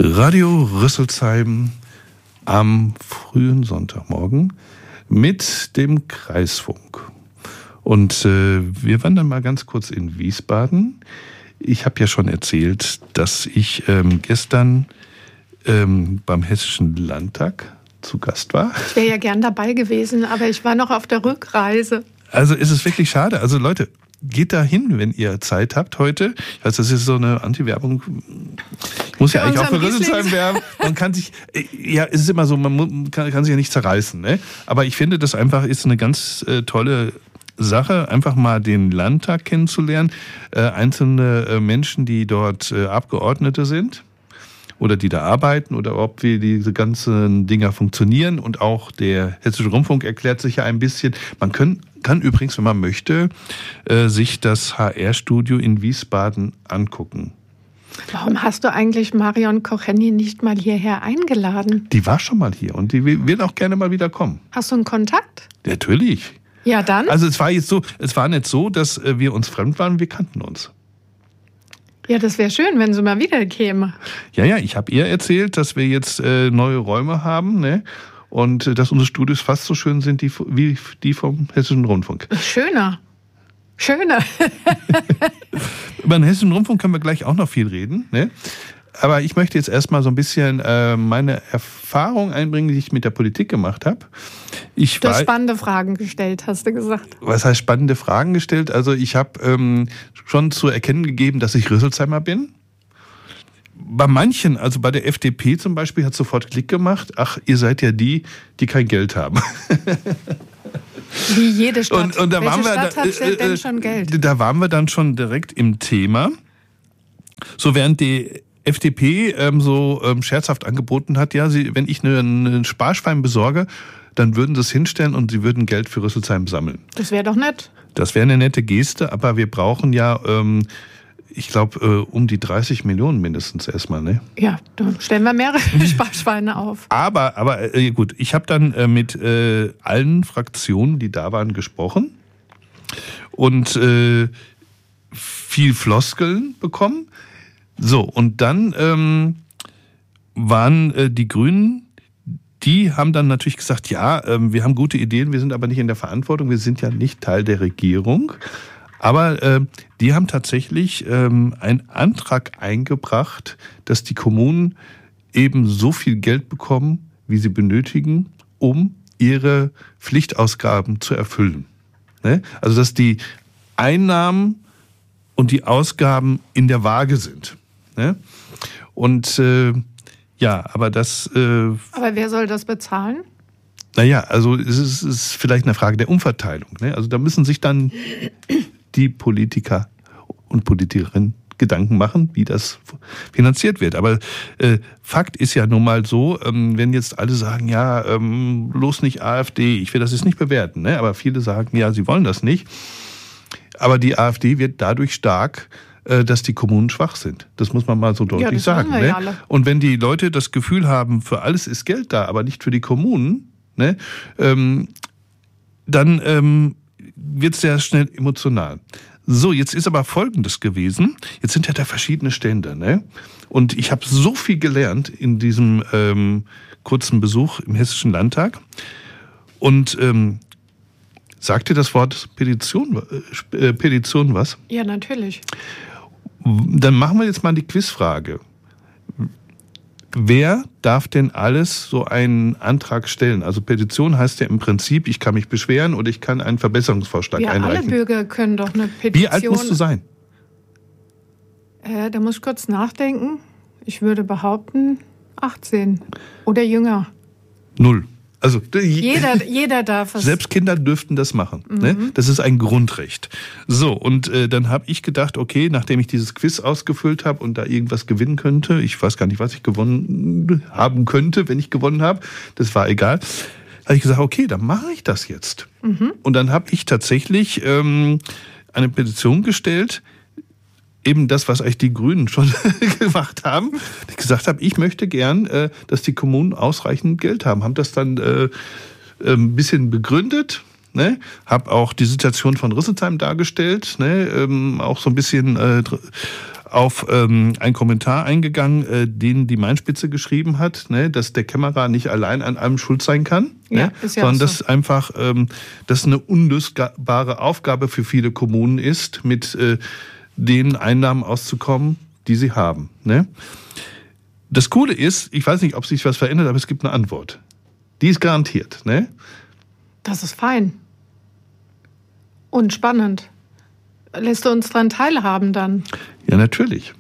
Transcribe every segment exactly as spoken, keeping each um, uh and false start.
Radio Rüsselsheim am frühen Sonntagmorgen mit dem Kreisfunk. Und äh, wir waren dann mal ganz kurz in Wiesbaden. Ich habe ja schon erzählt, dass ich ähm, gestern ähm, beim Hessischen Landtag zu Gast war. Ich wäre ja gern dabei gewesen, aber ich war noch auf der Rückreise. Also ist es wirklich schade. Also Leute, geht da hin, wenn ihr Zeit habt heute. Ich weiß, das ist so eine Anti-Werbung. Ich muss ja eigentlich auch für Rüsselsheim werben. Man kann sich, ja, es ist immer so, man kann, kann sich ja nicht zerreißen. Ne? Aber ich finde, das einfach ist eine ganz äh, tolle Sache, einfach mal den Landtag kennenzulernen. Äh, einzelne äh, Menschen, die dort äh, Abgeordnete sind oder die da arbeiten oder ob wie diese ganzen Dinger funktionieren. Und auch der Hessische Rundfunk erklärt sich ja ein bisschen. Man können, kann übrigens, wenn man möchte, äh, sich das H R-Studio in Wiesbaden angucken. Warum hast du eigentlich Marion Koch-Henny nicht mal hierher eingeladen? Die war schon mal hier und die will auch gerne mal wieder kommen. Hast du einen Kontakt? Natürlich. Ja, dann? Also es war jetzt so, es war nicht so, dass wir uns fremd waren, wir kannten uns. Ja, das wäre schön, wenn sie mal wieder käme. Ja, ja, ich habe ihr erzählt, dass wir jetzt äh, neue Räume haben, ne? Und äh, dass unsere Studios fast so schön sind die, wie die vom Hessischen Rundfunk. Schöner. Schöner. Über den Hessischen Rundfunk können wir gleich auch noch viel reden, ne? Aber ich möchte jetzt erstmal so ein bisschen äh, meine Erfahrung einbringen, die ich mit der Politik gemacht habe. Ich du hast war, spannende Fragen gestellt, hast du gesagt. Was heißt spannende Fragen gestellt? Also ich habe ähm, schon zu erkennen gegeben, dass ich Rüsselsheimer bin. Bei manchen, also bei der F D P zum Beispiel, hat sofort Klick gemacht. Ach, ihr seid ja die, die kein Geld haben. Wie jede Stadt. Und, und da Welche waren wir, Stadt da, hat äh, denn schon Geld? Da waren wir dann schon direkt im Thema. So während die F D P ähm, so ähm, scherzhaft angeboten hat, ja, sie, wenn ich einen eine Sparschwein besorge, dann würden sie es hinstellen und sie würden Geld für Rüsselsheim sammeln. Das wäre doch nett. Das wäre eine nette Geste, aber wir brauchen ja, ähm, ich glaube, äh, um die dreißig Millionen mindestens erstmal, ne? Ja, dann stellen wir mehrere Sparschweine auf. Aber, aber äh, gut, ich habe dann äh, mit äh, allen Fraktionen, die da waren, gesprochen und äh, viel Floskeln bekommen. So, und dann ähm, waren äh, die Grünen, die haben dann natürlich gesagt, ja, ähm, wir haben gute Ideen, wir sind aber nicht in der Verantwortung, wir sind ja nicht Teil der Regierung. Aber äh, die haben tatsächlich ähm, einen Antrag eingebracht, dass die Kommunen eben so viel Geld bekommen, wie sie benötigen, um ihre Pflichtausgaben zu erfüllen. Ne? Also dass die Einnahmen und die Ausgaben in der Waage sind. Ne? Und äh, ja, aber das... Äh, aber wer soll das bezahlen? Naja, also es ist, es ist vielleicht eine Frage der Umverteilung. Ne? Also da müssen sich dann die Politiker und Politikerinnen Gedanken machen, wie das finanziert wird. Aber äh, Fakt ist ja nun mal so, ähm, wenn jetzt alle sagen, ja, ähm, bloß nicht AfD, ich will das jetzt nicht bewerten, ne? Aber viele sagen, ja, sie wollen das nicht. Aber die AfD wird dadurch stark, äh, dass die Kommunen schwach sind. Das muss man mal so deutlich ja, das sagen. wir Ne? ja alle. Und wenn die Leute das Gefühl haben, für alles ist Geld da, aber nicht für die Kommunen, ne? ähm, dann ähm, wird es sehr schnell emotional. So, jetzt ist aber Folgendes gewesen. Jetzt sind ja da verschiedene Stände, ne? Und ich habe so viel gelernt in diesem ähm, kurzen Besuch im Hessischen Landtag. Und ähm, sagt dir das Wort Petition, äh, Petition was? Ja, natürlich. Dann machen wir jetzt mal die Quizfrage. Wer darf denn alles so einen Antrag stellen? Also Petition heißt ja im Prinzip, ich kann mich beschweren oder ich kann einen Verbesserungsvorschlag Wir einreichen. alle Bürger können doch eine Petition... Wie alt musst du sein? Äh, da muss ich kurz nachdenken. Ich würde behaupten achtzehn oder jünger. Null. Also Jeder, jeder darf es. Selbst Kinder dürften das machen. Mhm. Ne? Das ist ein Grundrecht. So, und äh, dann habe ich gedacht, okay, nachdem ich dieses Quiz ausgefüllt habe und da irgendwas gewinnen könnte, ich weiß gar nicht, was ich gewonnen haben könnte, wenn ich gewonnen habe, das war egal, habe ich gesagt, okay, dann mache ich das jetzt. Mhm. Und dann habe ich tatsächlich ähm, eine Petition gestellt, eben das, was eigentlich die Grünen schon gemacht haben, die gesagt haben, ich möchte gern, äh, dass die Kommunen ausreichend Geld haben. Haben das dann äh, ein bisschen begründet, ne? Habe auch die Situation von Rüsselsheim dargestellt, ne? Ähm, auch so ein bisschen äh, auf ähm, einen Kommentar eingegangen, äh, den die Mainspitze geschrieben hat, ne, dass der Kämmerer nicht allein an allem schuld sein kann, ja, ne, ist ja sondern so. dass einfach ähm, das eine unlösbare Aufgabe für viele Kommunen ist, mit äh, den Einnahmen auszukommen, die sie haben. Ne? Das Coole ist, ich weiß nicht, ob sich was verändert, aber es gibt eine Antwort. Die ist garantiert. Ne? Das ist fein. Und spannend. Lässt du uns daran teilhaben dann? Ja, natürlich.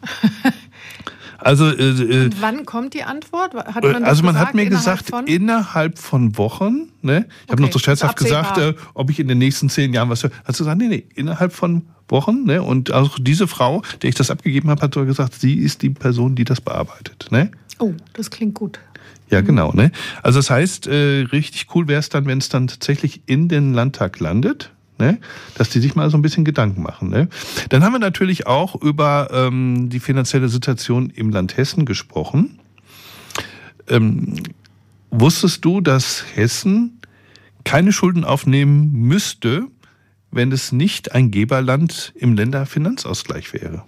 Also, äh, Und wann kommt die Antwort? Hat man das also man gesagt? hat mir Innerhalb gesagt, von? innerhalb von Wochen, ne? Ich habe Okay, noch so scherzhaft ist absehbar. gesagt, äh, ob ich in den nächsten zehn Jahren was höre. Hast du gesagt, nee, nee, innerhalb von Wochen, ne? Und auch diese Frau, der ich das abgegeben habe, hat so gesagt, sie ist die Person, die das bearbeitet, ne? Oh, das klingt gut. Ja, genau, ne? Also das heißt, äh, richtig cool wäre es dann, wenn es dann tatsächlich in den Landtag landet. Ne? Dass die sich mal so ein bisschen Gedanken machen. Ne? Dann haben wir natürlich auch über ähm, die finanzielle Situation im Land Hessen gesprochen. Ähm, wusstest du, dass Hessen keine Schulden aufnehmen müsste, wenn es nicht ein Geberland im Länderfinanzausgleich wäre?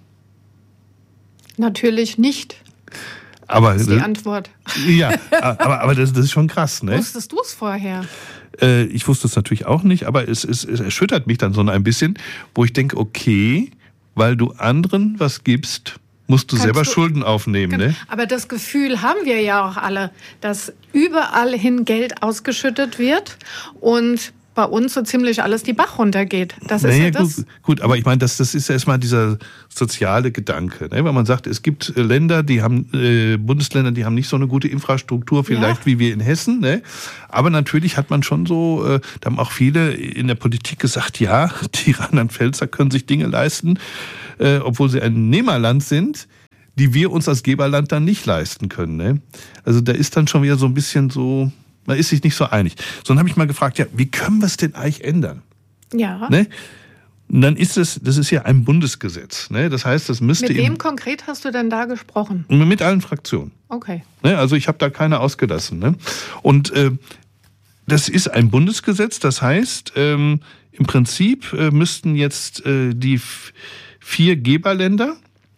Natürlich nicht. Aber, Das ist die Antwort. Ja, aber, aber das, das ist schon krass. Ne? Wusstest du es vorher? Äh, ich wusste es natürlich auch nicht, aber es, es, es erschüttert mich dann so ein bisschen, wo ich denke, okay, weil du anderen was gibst, musst du Kannst selber du- Schulden aufnehmen. Ne? Aber das Gefühl haben wir ja auch alle, dass überall hin Geld ausgeschüttet wird und bei uns so ziemlich alles die Bach runtergeht. Das ist Naja, ja das. gut, gut, aber ich meine, das, das ist ja erstmal dieser soziale Gedanke. Ne? Weil man sagt, es gibt äh, Länder, die haben, äh, Bundesländer, die haben nicht so eine gute Infrastruktur, vielleicht Ja. wie wir in Hessen. Ne? Aber natürlich hat man schon so, äh, da haben auch viele in der Politik gesagt, ja, die Rheinland-Pfälzer können sich Dinge leisten, äh, obwohl sie ein Nehmerland sind, die wir uns als Geberland dann nicht leisten können. Ne? Also da ist dann schon wieder so ein bisschen so, man ist sich nicht so einig. So, dann habe ich mal gefragt, ja, wie können wir es denn eigentlich ändern? Ja. Ne? Und dann ist es, das ist ja ein Bundesgesetz. Ne? Das heißt, das müsste Mit wem eben, konkret hast du denn da gesprochen? mit allen Fraktionen. Okay. Ne? Also ich habe da keine ausgelassen. Ne? Und äh, das ist ein Bundesgesetz, das heißt, ähm, im Prinzip äh, müssten jetzt äh, die f- vier Geberländer,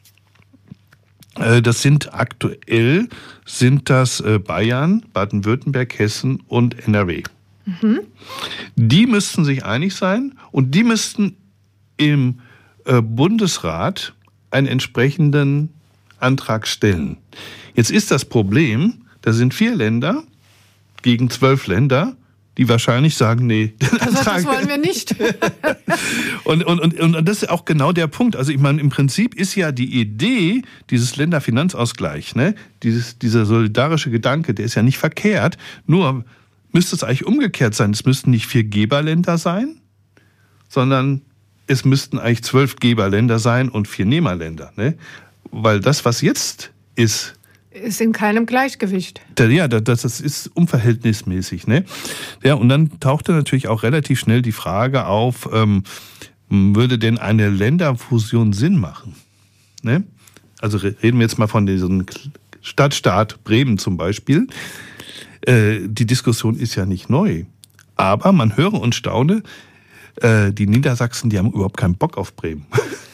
äh, das sind aktuell, sind das äh, Bayern, Baden-Württemberg, Hessen und N R W. Mhm. Die müssten sich einig sein und die müssten im äh, Bundesrat einen entsprechenden Antrag stellen. Jetzt ist das Problem, da sind vier Länder gegen zwölf Länder, die wahrscheinlich sagen, nee, den Also Antrag. das wollen wir nicht. Und, und, und, und das ist auch genau der Punkt. Also ich meine, im Prinzip ist ja die Idee dieses Länderfinanzausgleich, ne, dieses, dieser solidarische Gedanke, der ist ja nicht verkehrt. Nur müsste es eigentlich umgekehrt sein. Es müssten nicht vier Geberländer sein, sondern es müssten eigentlich zwölf Geberländer sein und vier Nehmerländer. Ne? Weil das, was jetzt ist, Ist in keinem Gleichgewicht. Da- Ja, da- das, das ist unverhältnismäßig. Ne? Ja, und dann tauchte natürlich auch relativ schnell die Frage auf, ähm, würde denn eine Länderfusion Sinn machen? Ne? Also re- reden wir jetzt mal von diesem Stadtstaat Bremen zum Beispiel. Äh, die Diskussion ist ja nicht neu. Aber man höre und staune, äh, die Niedersachsen, die haben überhaupt keinen Bock auf Bremen.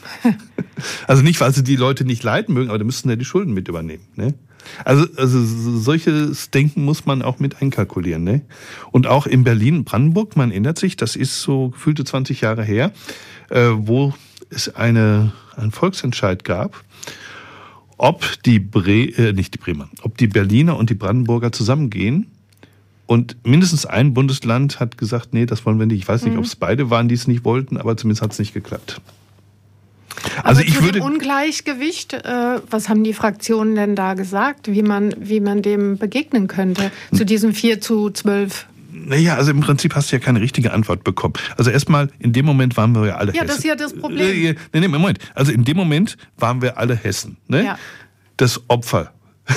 Also nicht, weil sie die Leute nicht leiden mögen, aber da müssten ja die Schulden mit übernehmen. Ne? Also, also solches Denken muss man auch mit einkalkulieren. Ne? Und auch in Berlin, Brandenburg, man erinnert sich, das ist so gefühlte zwanzig Jahre her, äh, wo es eine, einen Volksentscheid gab, ob die Bre äh, nicht die Bremer, ob die Berliner und die Brandenburger zusammengehen. Und mindestens ein Bundesland hat gesagt, nee, das wollen wir nicht. Ich weiß nicht, Mhm. ob es beide waren, die es nicht wollten, aber zumindest hat es nicht geklappt. Also Aber ich zu würde dem Ungleichgewicht, äh, was haben die Fraktionen denn da gesagt, wie man, wie man dem begegnen könnte, zu diesem vier zu zwölf? Naja, also im Prinzip hast du ja keine richtige Antwort bekommen. Also erstmal, in dem Moment waren wir ja alle Ja, Hessen. das ist ja das Problem. Äh, Nee, nee, Moment. Also in dem Moment waren wir alle Hessen. Ne? Ja. Das Opfer.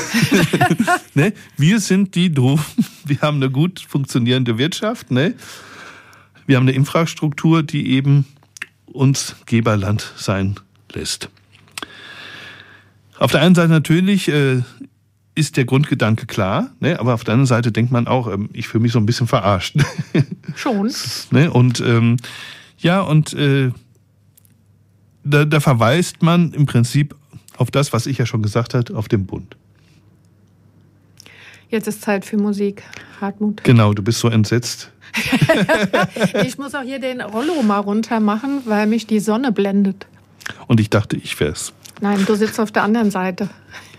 Ne? Wir sind die Doofen. Wir haben eine gut funktionierende Wirtschaft. Ne? Wir haben eine Infrastruktur, die eben uns Geberland sein lässt. Auf der einen Seite natürlich äh, ist der Grundgedanke klar, ne? Aber auf der anderen Seite denkt man auch, ähm, ich fühle mich so ein bisschen verarscht. Schon. Ne? Und ähm, ja, und äh, da, da verweist man im Prinzip auf das, was ich ja schon gesagt habe, auf den Bund. Jetzt ist Zeit für Musik, Hartmut. Genau, du bist so entsetzt. Ich muss auch hier den Rollo mal runter machen, weil mich die Sonne blendet. Und ich dachte, ich wär's. Nein, du sitzt auf der anderen Seite.